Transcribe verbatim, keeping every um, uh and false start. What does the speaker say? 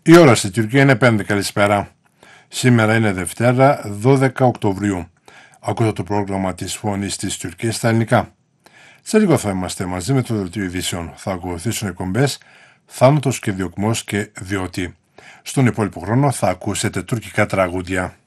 Η ώρα στην Τουρκία είναι πέμπτη, καλησπέρα. Σήμερα είναι Δευτέρα, δώδεκα Οκτωβρίου. Ακούτε το πρόγραμμα της Φωνής της Τουρκίας στα ελληνικά. Σε λίγο θα είμαστε μαζί με το δελτίο ειδήσεων. Θα ακολουθήσουν εκπομπές Θάνατος και Διωκμός και Διότι. Στον υπόλοιπο χρόνο θα ακούσετε τουρκικά τραγούδια.